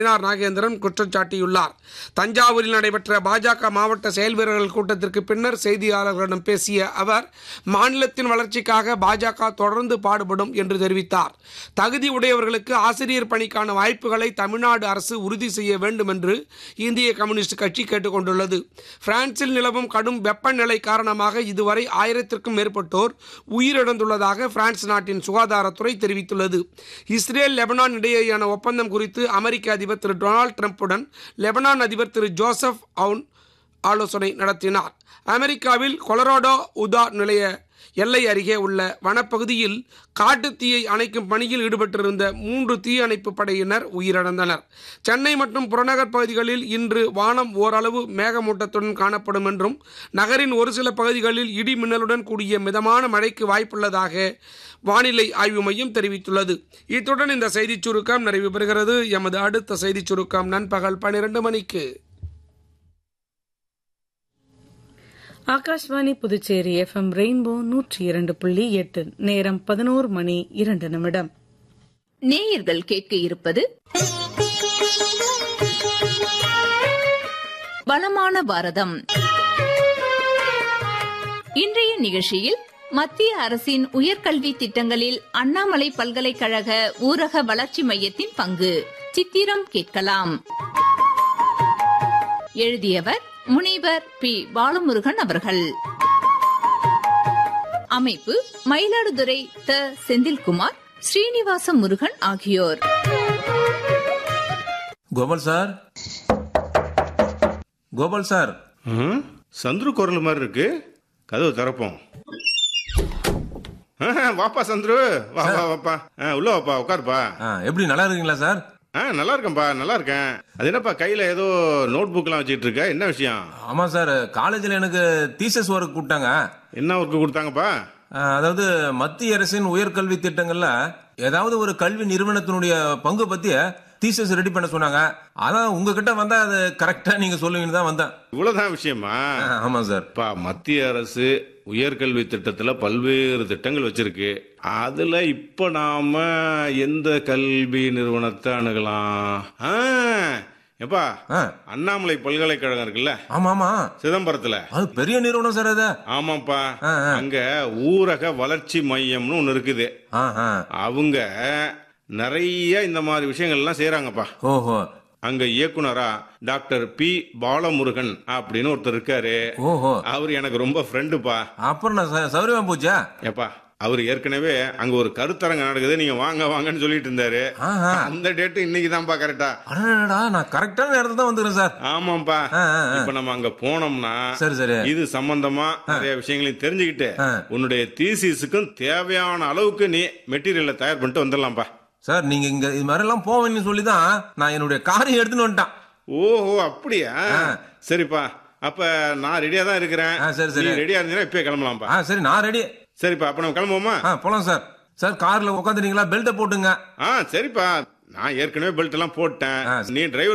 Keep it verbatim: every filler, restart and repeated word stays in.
நாகேந்திரன் குற்றம் சாட்டியுள்ளார். தஞ்சாவூரில் நடைபெற்ற பாஜக மாவட்ட செயல் வீரர்கள் கூட்டத்திற்கு பின்னர் செய்தியாளர்களிடம் பேசிய அவர், மாநிலத்தின் வளர்ச்சிக்காக பாஜக தொடர்ந்து பாடுபடும் என்று தெரிவித்தார். தகுதி உடையவர்களுக்கு ஆசிரியர் பணிக்கான வாய்ப்புகளை தமிழ்நாடு அரசு உறுதி செய்ய வேண்டும் என்று இந்திய கம்யூனிஸ்ட் கட்சி கேட்டுக் கொண்டுள்ளது. பிரான்சில் நிலவும் கடும் வெப்பநிலை காரணமாக இதுவரை ஆயிரத்திற்கும் மேற்பட்டோர் உயிரிழந்துள்ளதாக பிரான்ஸ் நாட்டின் சுகாதாரத்துறை தெரிவித்துள்ளது. இஸ்ரேல் லெபனான் இடையேயான ஒப்பந்தம் குறித்து அமெரிக்க அதிபர் திரு டொனால்டு டிரம்புடன் லெபனான் அதிபர் திரு ஜோசப் அவுன் ஆலோசனை நடத்தினார். அமெரிக்காவில் கொலராடோ உதா நிலைய எல்லை அருகே உள்ள வனப்பகுதியில் காட்டுத்தீயை அணைக்கும் பணியில் ஈடுபட்டிருந்த மூன்று தீயணைப்பு படையினர் உயிரிழந்தனர். சென்னை மற்றும் புறநகர் பகுதிகளில் இன்று வானம் ஓரளவு மேகமூட்டத்துடன் காணப்படும் என்றும் நகரின் ஒரு சில பகுதிகளில் இடி மின்னலுடன் கூடிய மிதமான மழைக்கு வாய்ப்புள்ளதாக வானிலை ஆய்வு மையம் தெரிவித்துள்ளது. இத்துடன் இந்த செய்திச் சுருக்கம் நிறைவு பெறுகிறது. எமது அடுத்த செய்திச் சுருக்கம் நண்பகல் பன்னிரண்டு மணிக்கு. Akashvani Puducherry F M rainbow நூற்றி இரண்டு புள்ளி எட்டு. நேரம் பதினோரு மணி இரண்டு நிமிடம். நேயர்கள் கேட்க இருப்பது வளமான பாரதம். இன்றைய நிகழ்ச்சியில் மத்திய அரசின் உயர்கல்வி திட்டங்களில் அண்ணாமலை பல்கலைக்கழக ஊரக வளர்ச்சி மையத்தின் பங்கு சித்திரம் கேட்கலாம். எழுதியவர் முனைவர் பி பாலமுருகன் அவர்கள். அமைப்பு மயிலாடுதுறை த செந்தில்குமார், ஸ்ரீனிவாச முருகன் ஆகியோர். Gopal sir, Gopal sir. சந்துரு குரல் மாதிரி இருக்கு. கதவு திறப்போம். வாப்பா சந்துரு, வா வா வாப்பா, உள்ள வாப்பா, உட்காருப்பா. எப்படி நல்லா இருக்கீங்களா சார்? ஆ நல்லா இருக்கேன்ப்பா, நல்லா இருக்கேன். அது என்னப்பா கையில ஏதோ நோட் புக் எல்லாம் வச்சுட்டு இருக்க, என்ன விஷயம்? ஆமா சார், காலேஜ்ல எனக்கு தீசஸ் ஒர்க் கொடுத்தாங்க. என்ன ஒர்க் கொடுத்தாங்கப்பா? அதாவது மத்திய அரசின் உயர்கல்வி திட்டங்கள்ல ஏதாவது ஒரு கல்வி நிறுவனத்தினுடைய பங்கு பத்தி தீசஸ் ரெடி பண்ண சொன்னாங்க. அதான் உங்ககிட்ட வந்தா அது கரெக்டா நீங்க சொல்லுவீங்கன்னு தான் வந்தேன். இவ்வளவுதான் விஷயமா? ஆமா சார். பா, மத்திய அரசு உயர்கல்வி திட்டத்துல பல்வேறு திட்டங்கள் வச்சிருக்கு. அதுல இப்ப நாம எந்த கல்வி நிறுவனத்தை அணுகலாம்? எப்பா, அண்ணாமலை பல்கலைக்கழகம் இருக்குல்ல? ஆமா ஆமா, சிதம்பரத்துல. அது பெரிய நிறுவனம் சார் அது. ஆமாப்பா, அங்க ஊரக வளர்ச்சி மையம்னு ஒண்ணு இருக்குது. அவங்க நிறைய இந்த மாதிரி விஷயங்கள்லாம் செய்யறாங்கப்பா. ஓஹோ. அங்க இயக்குனரா டாக்டர் பி பாலமுருகன் அப்படின்னு ஒருத்தர் இருக்காரு. ஓஹோ. அவர் எனக்கு ரொம்ப ஃப்ரெண்டுப்பா. அப்புறம் சௌரியமா போச்சா? ஏப்பா, அவர் ஏற்கனவே அங்க ஒரு கருத்தரங்க நடக்குது, நீங்க வாங்க வாங்கன்னு சொல்லிட்டு இருந்தாரு. அந்த டேட் இன்னைக்கு தான்ப்பா கரெக்டா. நான் கரெக்டான நேரத்துல தான் வந்துக்கிறேன் சார். ஆமாப்பா. இப்ப நம்ம அங்க போனோம்னா சரி சரி இது சம்பந்தமா நிறைய விஷயங்களையும் தெரிஞ்சுக்கிட்டு உன்னுடைய தீசிஸுக்கும் தேவையான அளவுக்கு நீ மெட்டீரியலை தயார் பண்ணிட்டு வந்துடலாம்ப்பா. சார், நீங்க இங்க இது மாதிரி எல்லாம் போவேன்னு சொல்லிதான் நான் என்னுடைய காரை எடுத்துன்னு வந்துட்டேன். ஓஹோ, அப்படியா? சரிப்பா, அப்ப நான் ரெடியா தான் இருக்கிறேன். சரி சரி, ரெடியா இருந்தீங்கன்னா இப்பயே கிளம்பலாம்ப்பா. சரி, நான் ரெடி. சரிப்பா, அப்ப நம்ம கிளம்புவோமா? போலாம் சார். சார், கார்ல உட்காந்துட்டீங்களா? பெல்ட்டை போட்டுங்க. ஆ சரிப்பா, நான் ஏற்கனவே பெல்ட் எல்லாம் போட்டேன். நீ டிரைவர்